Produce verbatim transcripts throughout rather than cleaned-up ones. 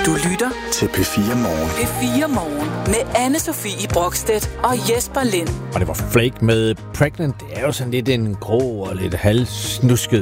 Du lytter til P fire Morgen. P fire Morgen med Anne-Sophie Brokstedt og Jesper Lind. Og det var Flake med Pregnant. Det er jo sådan lidt en grå og lidt halvsnusket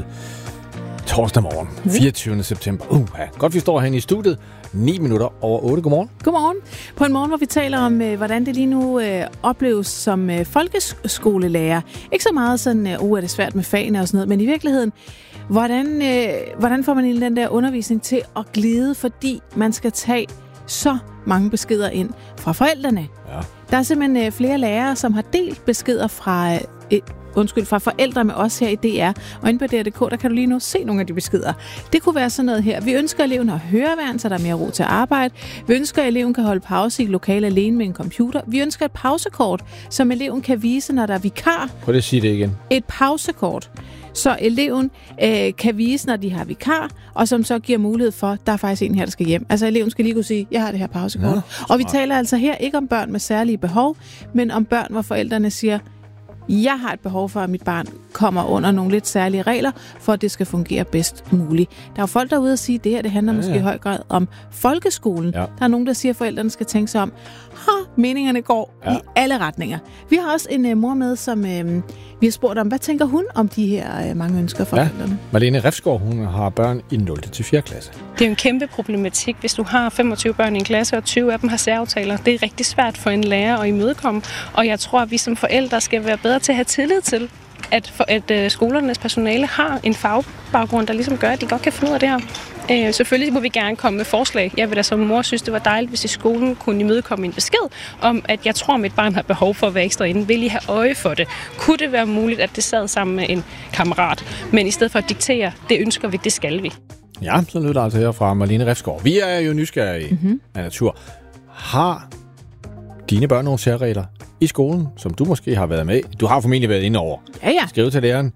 torsdag morgen. fireogtyvende september. Uh, ja. Godt, vi står herinde i studiet. ni minutter over otte. Godmorgen. Godmorgen. På en morgen, hvor vi taler om, øh, hvordan det lige nu øh, opleves som øh, folkeskolelærer. Ikke så meget sådan, øh, uh, er det svært med fagene og sådan noget, men i virkeligheden, hvordan, øh, hvordan får man egentlig den der undervisning til at glide, fordi man skal tage så mange beskeder ind fra forældrene. Ja. Der er simpelthen øh, flere lærere, som har delt beskeder fra... Øh, Undskyld, fra forældre med os her i D R. Og inde på D R punktum d k, der kan du lige nu se nogle af de beskeder. Det kunne være sådan noget her. Vi ønsker, at eleven har høreværn, så der er mere ro til at arbejde. Vi ønsker, at eleven kan holde pause i et lokale alene med en computer. Vi ønsker et pausekort, som eleven kan vise, når der er vikar. Prøv lige at sige det igen. Et pausekort, så eleven øh, kan vise, når de har vikar, og som så giver mulighed for, at der er faktisk en her, der skal hjem. Altså eleven skal lige kunne sige, jeg har det her pausekort. Ja, og vi taler altså her ikke om børn med særlige behov, men om børn, hvor forældrene siger, jeg har et behov for, at mit barn kommer under nogle lidt særlige regler, for at det skal fungere bedst muligt. Der er jo folk derude at sige, at det her det handler ja, måske ja. i høj grad om folkeskolen. Ja. Der er nogen, der siger, at forældrene skal tænke sig om, ha, meningerne går ja. i alle retninger. Vi har også en uh, mor med, som uh, vi har spurgt om, hvad tænker hun om de her uh, mange ønsker fra ja. forældrene? Malene Refsgaard, hun har børn i nul til fjerde klasse. Det er jo en kæmpe problematik, hvis du har femogtyve børn i en klasse, og tyve af dem har særaftaler. Det er rigtig svært for en lærer at imødekomme, og jeg tror, at vi som forældre skal være bedre til at have tillid til, at, for, at uh, skolernes personale har en fagbaggrund, der ligesom gør, at de godt kan finde ud af det her. Uh, selvfølgelig må vi gerne komme med forslag. Jeg vil da som mor synes, det var dejligt, hvis i skolen kunne imødekomme en besked om, at jeg tror, at mit barn har behov for at være ekstra inde. Vil I have øje for det? Kunne det være muligt, at det sad sammen med en kammerat? Men i stedet for at diktere, det ønsker vi, det skal vi. Ja, så lyder det altså her fra Malene Refsgaard. Vi er jo nysgerrige mm-hmm. af natur. Har dine børn nogle særregler i skolen, som du måske har været med? Du har formentlig været inde over. Ja, ja. Skriv til læreren.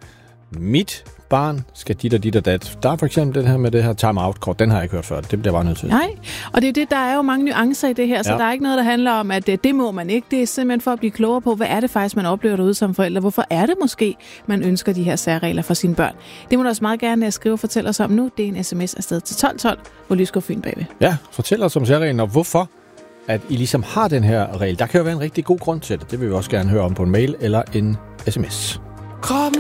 Mit barn skal dit og dit og dat. Der er for eksempel den her med det her time-out-kort. Den har jeg ikke hørt før. Det bliver bare nødt til. Nej, og det er det, der er jo mange nuancer i det her, så ja. der er ikke noget, der handler om, at det må man ikke. Det er simpelthen for at blive klogere på, hvad er det faktisk, man oplever derude som forældre. Hvorfor er det måske, man ønsker de her særregler for sine børn? Det må du også meget gerne skrive og fortælle os om nu. Det er en sms afsted til tolv tolv, hvor Lyskov Fyn bagved. Ja, fortæl os om særreglen, og hvorfor at I ligesom har den her regel. Der kan jo være en rigtig god grund til det. Det vil vi også gerne høre om på en mail eller en sms. Kroppen